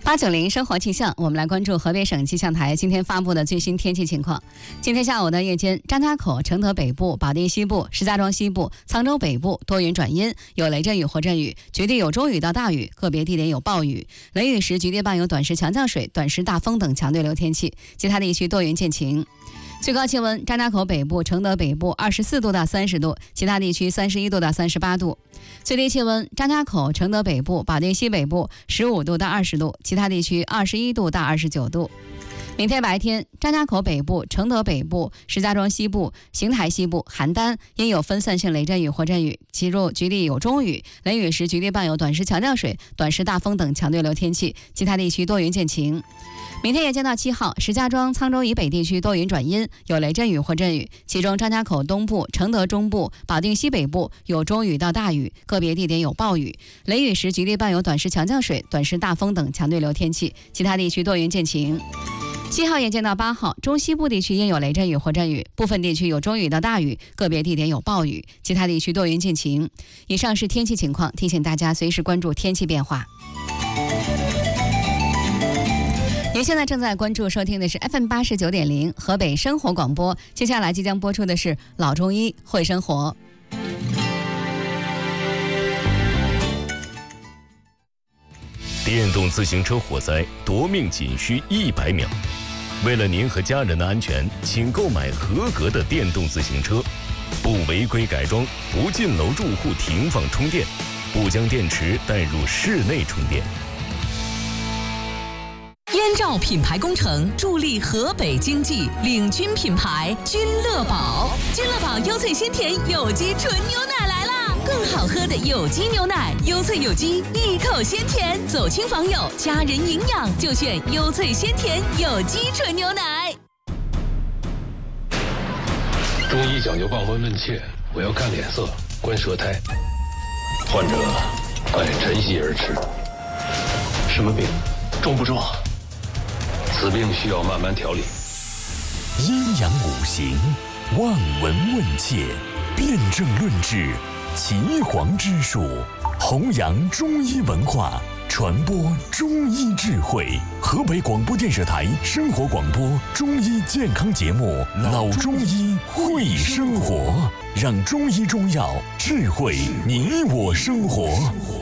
890生活气象，我们来关注河北省气象台今天发布的最新天气情况。今天下午的夜间，张家口、承德北部、保定西部、石家庄西部、沧州北部多云转阴，有雷阵雨或阵雨，局地有中雨到大雨，个别地点有暴雨。雷雨时局地伴有短时强降水、短时大风等强对流天气，其他地区多云见晴。最高气温，张家口北部、承德北部24度到30度，其他地区31度到38度。最低气温，张家口、承德北部、保定西北部15度到20度，其他地区21度到29度。明天白天，张家口北部、承德北部、石家庄西部、邢台西部、邯郸因有分散性雷阵雨或阵雨，其中局地有中雨，雷雨时局地伴有短时强降水、短时大风等强对流天气，其他地区多云见晴。明天夜间到7号，石家庄、沧州以北地区多云转阴，有雷阵雨或阵雨，其中张家口东部、承德中部、保定西北部有中雨到大雨，个别地点有暴雨，雷雨时局地伴有短时强降水、短时大风等强对流天气，其他地区多云见晴。7号夜间到8号，中西部地区应有雷阵雨或阵雨，部分地区有中雨到大雨，个别地点有暴雨，其他地区多云见晴。以上是天气情况，提醒大家随时关注天气变化。您现在正在关注收听的是 FM89.0 河北生活广播，接下来即将播出的是老中医会生活。 电动自行车火灾夺命仅需100秒，为了您和家人的安全，请购买合格的电动自行车，不违规改装，不进楼住户停放充电，不将电池带入室内充电。 燕赵品牌工程助力河北经济，领军品牌君乐宝。君乐宝优萃鲜甜有机纯牛奶来啦！更好喝的有机牛奶，优萃有机，一口鲜甜。走亲访友，家人营养就选优萃鲜甜有机纯牛奶。 中医讲究望闻问切，我要看脸色，观舌苔。患者按晨曦而吃。什么病？重不重？此病需要慢慢调理。 阴阳五行，望闻问切，辨证论治，岐黄之术，弘扬中医文化，传播中医智慧。河北广播电视台生活广播中医健康节目《老中医会生活》，让中医中药智慧你我生活。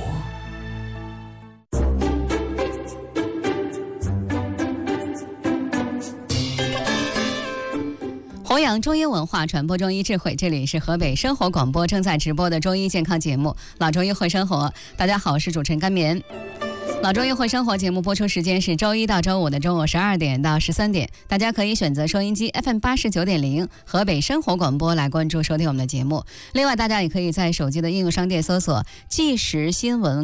弘扬中医文化，传播中医智慧，这里是河北生活广播正在直播的中医健康节目《老中医会生活》。大家好，我是主持人甘棉。老中医会生活节目播出时间是周一到周五的中午12点到13点，大家可以选择收音机 FM89.0 河北生活广播来关注收听我们的节目。另外，大家也可以在手机的应用商店搜索即时新闻